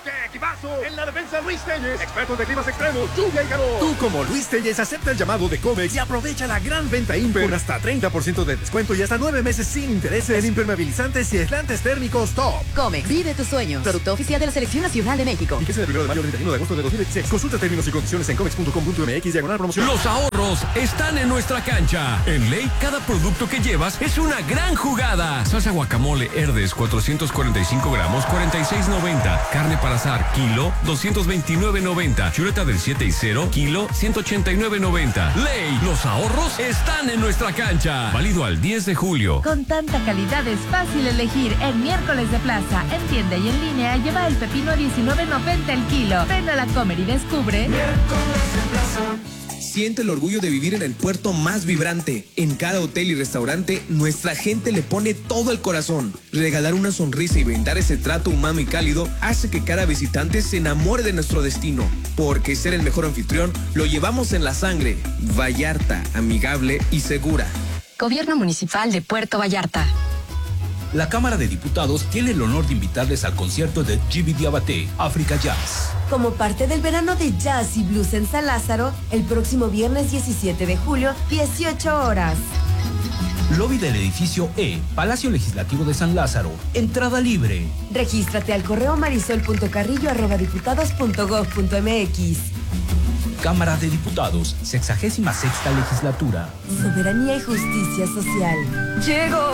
¡Qué equipazo! En la defensa, Luis Telles, expertos de climas extremos, lluvia y calor. Tú, como Luis Telles, acepta el llamado de Comex y aprovecha la gran venta Imper con hasta 30% de descuento y hasta 9 meses sin intereses en impermeabilizantes y aislantes térmicos top. Comex, vive tus sueños. Producto oficial de la Selección Nacional de México. Fíjese del 1 de mayo al 31 de agosto de 2016. Consulta términos y condiciones en comex.com.mx/promoción. Los ahorros están en nuestra cancha. En Ley, cada producto que llevas es una gran jugada. Salsa guacamole Herdes, 445 gramos, 46.90. Carne para asar, kilo, 229.90. Chuleta del 7 y 0, kilo, 189.90. Ley, los ahorros están en nuestra cancha. Válido al 10 de julio. Con tanta calidad es fácil elegir. En Miércoles de Plaza, en tienda y en línea, lleva el pepino a 19.90 el kilo. Ven a la Comer y descubre. Miércoles de Plaza. Siente el orgullo de vivir en el puerto más vibrante. En cada hotel y restaurante, nuestra gente le pone todo el corazón. Regalar una sonrisa y brindar ese trato humano y cálido hace que cada visitante se enamore de nuestro destino. Porque ser el mejor anfitrión lo llevamos en la sangre. Vallarta, amigable y segura. Gobierno Municipal de Puerto Vallarta. La Cámara de Diputados tiene el honor de invitarles al concierto de Gibi Diabaté, África Jazz. Como parte del verano de jazz y blues en San Lázaro, el próximo viernes 17 de julio, 18 horas. Lobby del edificio E, Palacio Legislativo de San Lázaro. Entrada libre. Regístrate al correo marisol.carrillo@diputados.gov.mx. Cámara de Diputados, 66ª legislatura. Soberanía y justicia social. ¡Llegó!